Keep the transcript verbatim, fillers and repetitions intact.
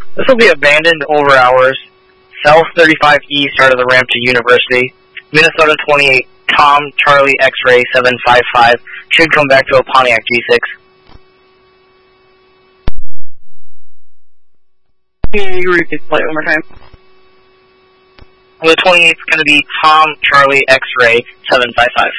This will be abandoned over hours. South thirty-five E, start of the ramp to University. Minnesota twenty-eight, Tom, Charlie, X-Ray, seven five five. Should come back to a Pontiac G six. Can you repeat the flight one more time? On the twenty-eighth is going to be Tom, Charlie, X-Ray, seven five five.